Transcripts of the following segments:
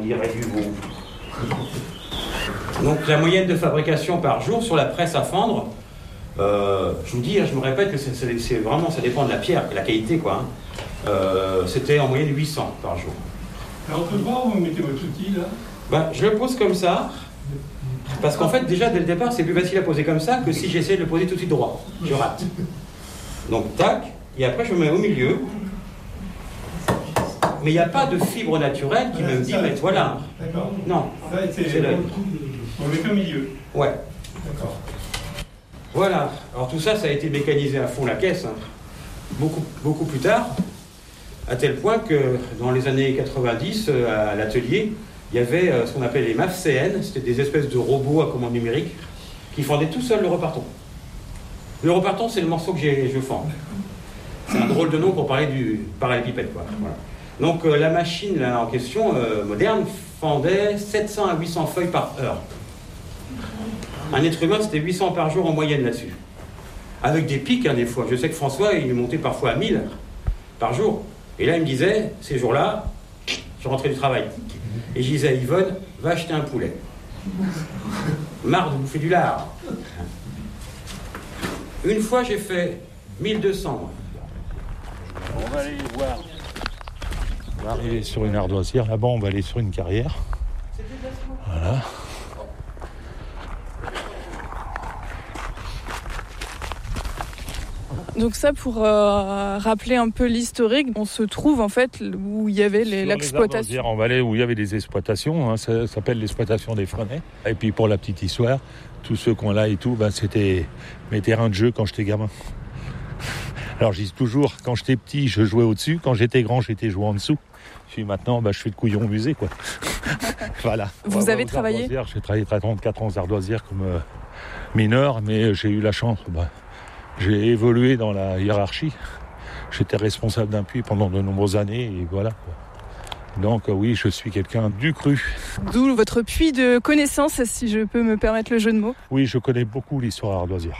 dirait du veau. Donc la moyenne de fabrication par jour sur la presse à fendre, je vous dis, je me répète que c'est vraiment, ça dépend de la pierre, de la qualité, quoi. C'était en moyenne 800 par jour. Alors on peut voir où vous mettez votre outil là? Je le pose comme ça, parce qu'en fait déjà dès le départ c'est plus facile à poser comme ça que si j'essaie de le poser tout de suite droit. Je rate. Donc tac, et après je me mets au milieu. Mais il n'y a pas de fibre naturelle qui me dit mets-toi là. D'accord. Non, c'est l'œil. On met qu'au milieu. Ouais. D'accord. Voilà. Alors tout ça, ça a été mécanisé à fond la caisse, beaucoup plus tard, à tel point que dans les années 90, à l'atelier, il y avait ce qu'on appelait les MAF-CN, c'était des espèces de robots à commande numérique qui fendaient tout seul le reparton. Le reparton, c'est le morceau que je fends. C'est un drôle de nom pour parler du parallépipède, quoi. Voilà. Donc la machine là, en question, moderne, fendait 700 à 800 feuilles par heure. Un être humain, c'était 800 par jour en moyenne là-dessus. Avec des pics, des fois. Je sais que François, il est monté parfois à 1000 par jour. Et là, il me disait, ces jours-là, je rentrais du travail. Et je disais à Yvonne, va acheter un poulet. Marre de bouffer du lard. Une fois, j'ai fait 1200. On va aller voir. On va arriver sur une ardoisière. Là-bas, on va aller sur une carrière. Voilà. Donc ça, pour rappeler un peu l'historique, on se trouve en fait où il y avait l'exploitation. On va aller où il y avait des exploitations, ça s'appelle l'exploitation des Frenets. Et puis pour la petite histoire, tous ceux qu'on là et tout, c'était mes terrains de jeu quand j'étais gamin. Alors je dis toujours, quand j'étais petit, je jouais au-dessus, quand j'étais grand, j'étais joué en dessous. Puis maintenant, je fais le couillon au musée, quoi. Voilà. Vous avez travaillé ? J'ai travaillé 34 ans aux ardoisières comme mineur, mais j'ai eu la chance. J'ai évolué dans la hiérarchie. J'étais responsable d'un puits pendant de nombreuses années et voilà. Donc oui, je suis quelqu'un du cru. D'où votre puits de connaissances, si je peux me permettre le jeu de mots. Oui, je connais beaucoup l'histoire ardoisière.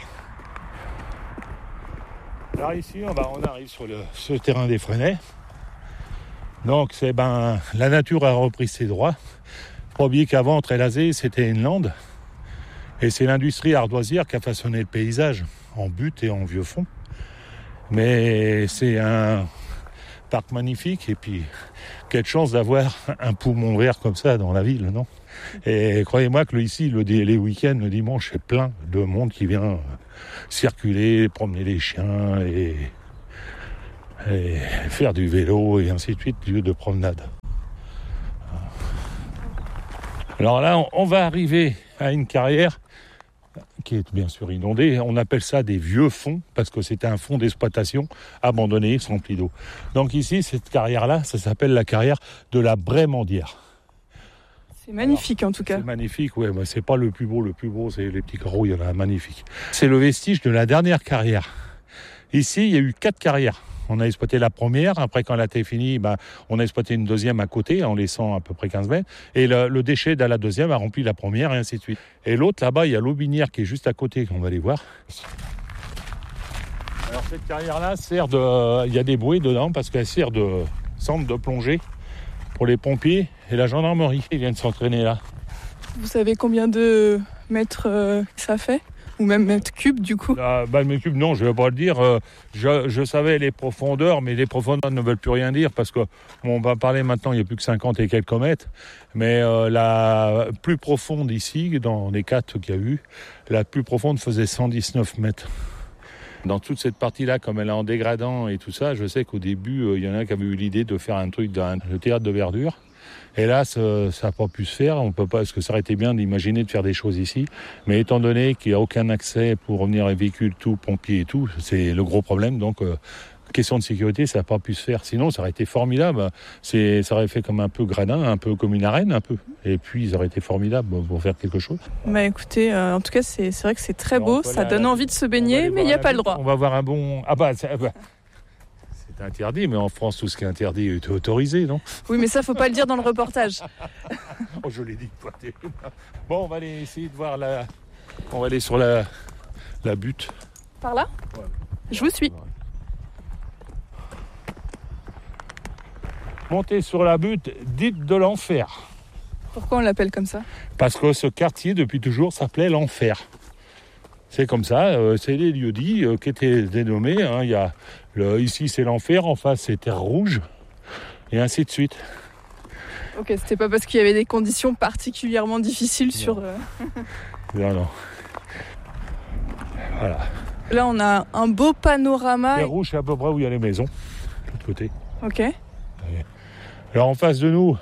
Alors ici, on arrive sur ce terrain des Frenets. Donc la nature a repris ses droits. Faut pas oublier qu'avant, Trélazé, c'était une lande. Et c'est l'industrie ardoisière qui a façonné le paysage en butte et en vieux fond. Mais c'est un parc magnifique et puis quelle chance d'avoir un poumon vert comme ça dans la ville, non ? Et croyez-moi que ici, les week-ends, le dimanche, c'est plein de monde qui vient circuler, promener les chiens et faire du vélo et ainsi de suite, lieu de promenade. Alors là, on va arriver à une carrière qui est bien sûr inondée. On appelle ça des vieux fonds parce que c'était un fonds d'exploitation abandonné, rempli d'eau. Donc ici, cette carrière-là, ça s'appelle la carrière de la Brémandière. C'est magnifique en tout cas. C'est magnifique, ouais, mais c'est pas le plus beau, c'est les petits carreaux, il y en a magnifique. C'est le vestige de la dernière carrière. Ici, il y a eu 4 carrières. On a exploité la première, après quand elle a été finie, on a exploité une deuxième à côté en laissant à peu près 15 mètres. Et le déchet de la deuxième a rempli la première et ainsi de suite. Et l'autre là-bas, il y a l'Aubinière qui est juste à côté, qu'on va aller voir. Alors cette carrière-là il y a des bouées dedans parce qu'elle sert de centre de plongée pour les pompiers et la gendarmerie. Ils viennent s'entraîner là. Vous savez combien de mètres ça fait ? Ou même mètres cubes du coup? Mètres cubes, non, je ne vais pas le dire. Je savais les profondeurs, mais les profondeurs ne veulent plus rien dire parce que on va parler maintenant, il n'y a plus que 50 et quelques mètres. Mais la plus profonde ici, dans les 4 qu'il y a eu, la plus profonde faisait 119 mètres. Dans toute cette partie-là, comme elle est en dégradant et tout ça, je sais qu'au début, il y en a qui avaient eu l'idée de faire un truc le théâtre de verdure. Et là, ça n'a pas pu se faire. On peut pas, parce que ça aurait été bien d'imaginer de faire des choses ici. Mais étant donné qu'il n'y a aucun accès pour revenir les véhicules, tout, pompiers et tout, c'est le gros problème. Donc, question de sécurité, ça n'a pas pu se faire. Sinon, ça aurait été formidable. Ça aurait fait comme un peu gradin, un peu comme une arène, un peu. Et puis, ça aurait été formable pour faire quelque chose. Écoutez, en tout cas, c'est vrai que c'est très beau. Ça donne envie de se baigner, mais il n'y a pas le droit. On va avoir un bon... C'est interdit, mais en France, tout ce qui est interdit est autorisé, non ? Oui, mais ça, faut pas le dire dans le reportage. Oh, je l'ai dit. Bon, on va aller essayer de voir On va aller sur la butte. Par là ? Ouais. Je vous suis. Montez sur la butte dite de l'enfer. Pourquoi on l'appelle comme ça ? Parce que ce quartier, depuis toujours, s'appelait l'Enfer. C'est comme ça, c'est les lieux-dits qui étaient dénommés. Hein. Il y a ici, c'est l'Enfer, en face, c'est Terre Rouge, et ainsi de suite. Ok, c'était pas parce qu'il y avait des conditions particulièrement difficiles sur... Non. Voilà. Là, on a un beau panorama. Terre Rouge, c'est à peu près où il y a les maisons, de l'autre côté. Ok. Alors, en face de nous,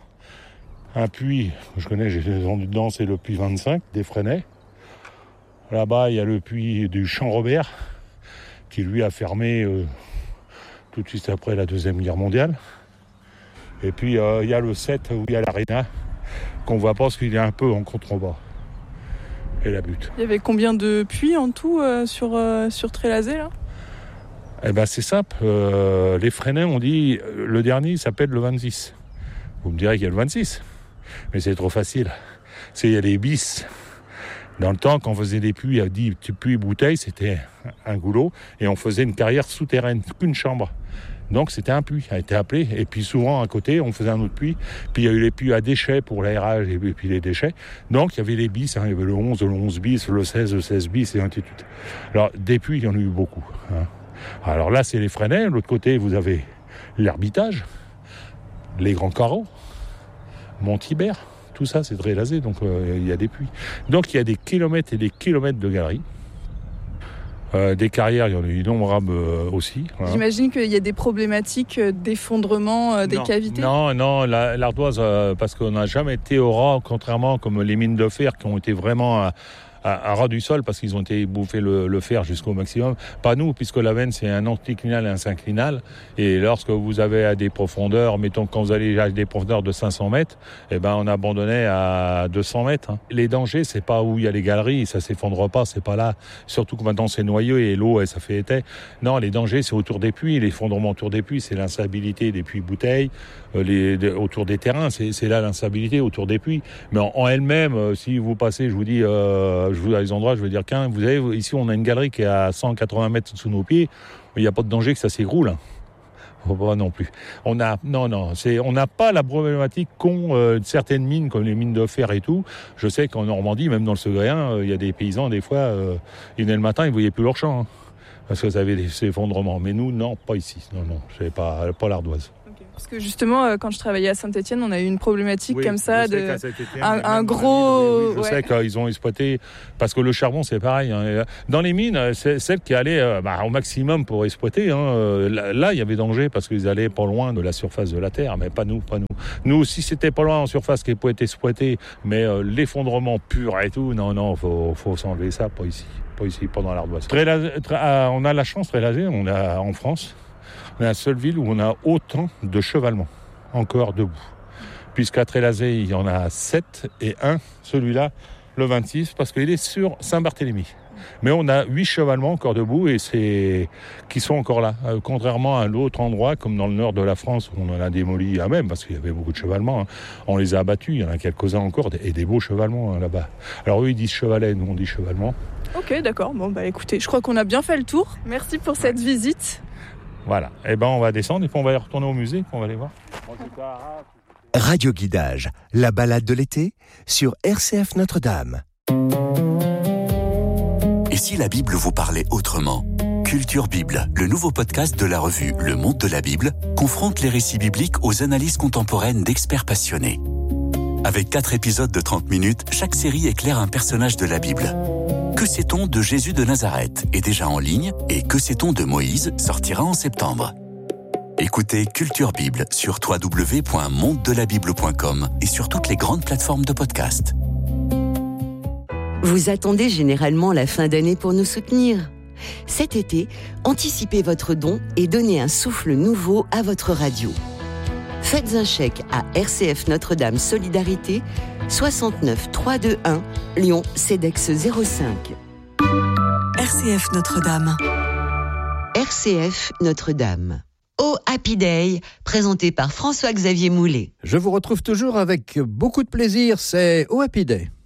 un puits, je connais, j'ai descendu dedans, c'est le puits 25 des Fresnais. Là-bas, il y a le puits du Champ-Robert, qui lui a fermé tout de suite après la Deuxième Guerre mondiale. Et puis, il y a le 7 où il y a l'aréna, qu'on voit pas parce qu'il est un peu en contrebas. Et la butte. Il y avait combien de puits en tout sur Trélazé, là ? Eh ben, c'est simple. Les Fresnais ont dit, le dernier il s'appelle le 26. Vous me direz qu'il y a le 26. Mais c'est trop facile. Il y a les bis. Dans le temps, quand on faisait des puits à 10 puits bouteilles, c'était un goulot. Et on faisait une carrière souterraine, qu'une chambre. Donc c'était un puits, a été appelé. Et puis souvent à côté, on faisait un autre puits. Puis il y a eu les puits à déchets pour l'aérage et puis les déchets. Donc il y avait les bis, il y avait le 11 bis, le 16 bis et ainsi de suite. Alors des puits, il y en a eu beaucoup. Hein. Alors là, c'est les Fresnais. De l'autre côté, vous avez l'Hermitage, les Grands Carreaux, Monthibert. Tout ça, c'est Trélazé, donc il y a des puits. Donc il y a des kilomètres et des kilomètres de galeries. Des carrières, il y en a eu innombrables aussi. Voilà. J'imagine qu'il y a des problématiques d'effondrement des cavités. Non, l'ardoise, parce qu'on n'a jamais été au ras, contrairement comme les mines de fer qui ont été vraiment à ras du sol parce qu'ils ont été bouffés le fer jusqu'au maximum. Pas nous, puisque la veine c'est un anticlinal et un synclinal. Et lorsque vous avez à des profondeurs, mettons quand vous allez à des profondeurs de 500 mètres, eh ben on abandonnait à 200 mètres. Hein. Les dangers, c'est pas où il y a les galeries, ça s'effondre pas, c'est pas là. Surtout que maintenant c'est noyeux et l'eau, ça fait été. Non, les dangers c'est autour des puits, l'effondrement autour des puits, c'est l'instabilité des puits bouteilles, autour des terrains, c'est là l'instabilité autour des puits. Mais en elle-même, si vous passez, je vous dis, je vous à des endroits, je veux dire qu'un, vous avez ici on a une galerie qui est à 180 mètres sous nos pieds, il n'y a pas de danger que ça s'écroule. Hein. Pas non plus. On n'a pas la problématique qu'ont certaines mines comme les mines de fer et tout. Je sais qu'en Normandie, même dans le Segréen, il y a des paysans des fois, ils venaient le matin, ils ne voyaient plus leur champ. Hein, parce que ça avait des effondrements. Mais nous, non, pas ici. Non, c'est pas l'ardoise. Parce que justement, quand je travaillais à Saint-Étienne, on a eu une problématique comme ça, un gros... Je sais qu'ils ont exploité, parce que le charbon, c'est pareil. Hein. Dans les mines, c'est celles qui allaient au maximum pour exploiter. Hein. Là, il y avait danger, parce qu'ils allaient pas loin de la surface de la Terre, mais pas nous. Nous, si c'était pas loin en surface qui pouvait être exploité, mais l'effondrement pur et tout, non, faut s'enlever ça, pas ici, pas dans l'ardoise. On a la chance, Trélazé, on a en France, on est la seule ville où on a autant de chevalements encore debout. Puisqu'à Trélazé, il y en a 7 et 1, celui-là, le 26, parce qu'il est sur Saint-Barthélemy. Mais on a 8 chevalements encore debout et qui sont encore là. Contrairement à l'autre endroit, comme dans le nord de la France, où on en a démoli à même, parce qu'il y avait beaucoup de chevalements. Hein. On les a abattus, il y en a quelques-uns encore, et des beaux chevalements hein, là-bas. Alors eux, ils disent chevalet, nous on dit chevalement. Ok, d'accord. Bon, écoutez, je crois qu'on a bien fait le tour. Merci pour cette visite. Voilà, et on va descendre et puis on va aller retourner au musée, puis on va aller voir. Radio Guidage, la balade de l'été sur RCF Notre-Dame. Et si la Bible vous parlait autrement ? Culture Bible, le nouveau podcast de la revue Le Monde de la Bible, confronte les récits bibliques aux analyses contemporaines d'experts passionnés. Avec 4 épisodes de 30 minutes, chaque série éclaire un personnage de la Bible. Que sait-on de Jésus de Nazareth est déjà en ligne et Que sait-on de Moïse sortira en septembre. Écoutez Culture Bible sur www.mondelabible.com et sur toutes les grandes plateformes de podcast. Vous attendez généralement la fin d'année pour nous soutenir. Cet été, anticipez votre don et donnez un souffle nouveau à votre radio. Faites un chèque à RCF Notre-Dame Solidarité, 69 321 Lyon CEDEX 05. RCF Notre-Dame. RCF Notre-Dame. Oh Happy Day, présenté par François-Xavier Moulet. Je vous retrouve toujours avec beaucoup de plaisir, c'est Oh Happy Day.